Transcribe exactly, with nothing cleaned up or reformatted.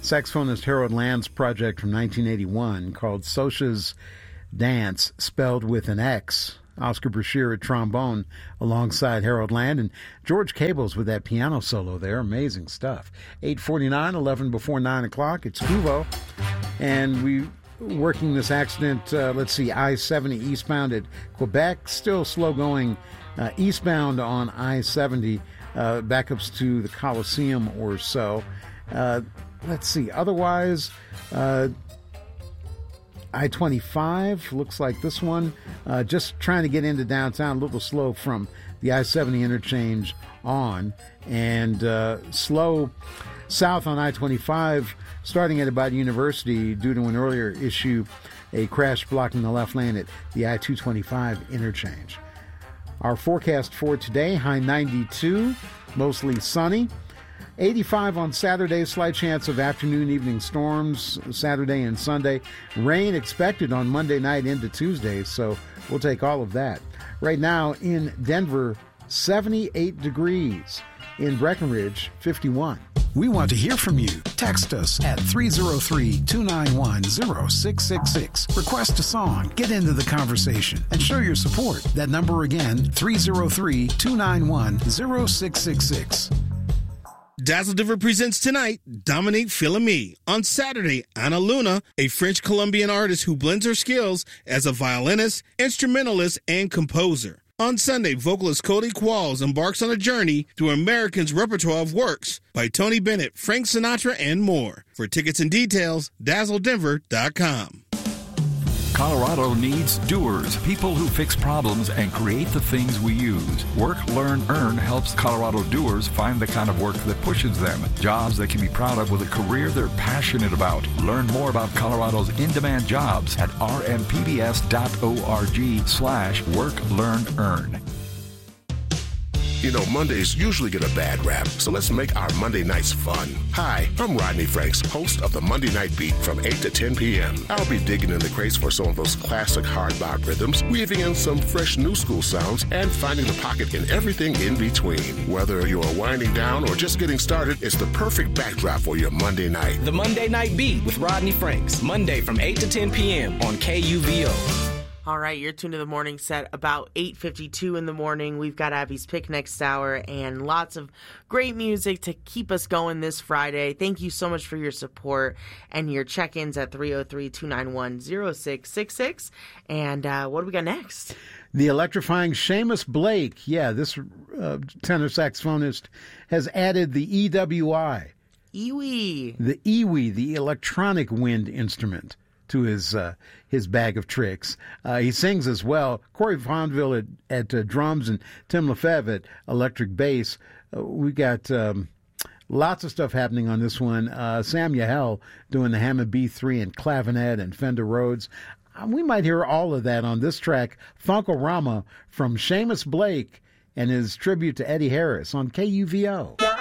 saxophonist Harold Land's project from nineteen eighty-one called Sosha's Dance, spelled with an X. Oscar Brashear at trombone alongside Harold Land, and George Cables with that piano solo there. Amazing stuff. eight forty-nine, eleven before nine o'clock. It's Huvo, and we working this accident, uh, let's see, I seventy eastbound at Quebec. Still slow going uh, eastbound on I seventy, uh, backups to the Coliseum or so. Uh, let's see, otherwise, uh, I twenty-five, looks like this one, uh, just trying to get into downtown, a little slow from the I seventy interchange on, and uh, slow south on I twenty-five, starting at about University due to an earlier issue, a crash blocking the left lane at the I two twenty-five interchange. Our forecast for today, high ninety-two, mostly sunny. eighty-five on Saturday, slight chance of afternoon, evening storms Saturday and Sunday. Rain expected on Monday night into Tuesday, so we'll take all of that. Right now in Denver, seventy-eight degrees. In Breckenridge, fifty-one. We want to hear from you. Text us at three oh three, two nine one, oh six six six. Request a song, get into the conversation, and show your support. That number again, three oh three, two nine one, oh six six six. Dazzle Denver presents tonight, Dominique Philomé. On Saturday, Ana Luna, a French-Colombian artist who blends her skills as a violinist, instrumentalist, and composer. On Sunday, vocalist Cody Qualls embarks on a journey through American's repertoire of works by Tony Bennett, Frank Sinatra, and more. For tickets and details, dazzle denver dot com. Colorado needs doers, people who fix problems and create the things we use. Work, Learn, Earn helps Colorado doers find the kind of work that pushes them. Jobs they can be proud of with a career they're passionate about. Learn more about Colorado's in-demand jobs at r m p b s dot org slash work, learn, earn. You know, Mondays usually get a bad rap, so let's make our Monday nights fun. Hi, I'm Rodney Franks, host of the Monday Night Beat from eight to ten p.m. I'll be digging in the crates for some of those classic hard bop rhythms, weaving in some fresh new school sounds, and finding the pocket in everything in between. Whether you're winding down or just getting started, it's the perfect backdrop for your Monday night. The Monday Night Beat with Rodney Franks, Monday from eight to ten p.m. on K U V O. All right, you're tuned to the morning set about eight fifty-two in the morning. We've got Abby's Pick next hour and lots of great music to keep us going this Friday. Thank you so much for your support and your check-ins at three oh three, two nine one, oh six six six. And uh, what do we got next? The electrifying Seamus Blake. Yeah, this uh, tenor saxophonist has added the E W I. E W I. The E W I, the electronic wind instrument, to his uh, his bag of tricks. Uh, he sings as well. Corey Fonville at, at uh, drums and Tim Lefebvre at electric bass. Uh, we got um, lots of stuff happening on this one. Uh, Sam Yahel doing the Hammond B three and clavinet and Fender Rhodes. Uh, we might hear all of that on this track, Funkorama, from Seamus Blake and his tribute to Eddie Harris on K U V O.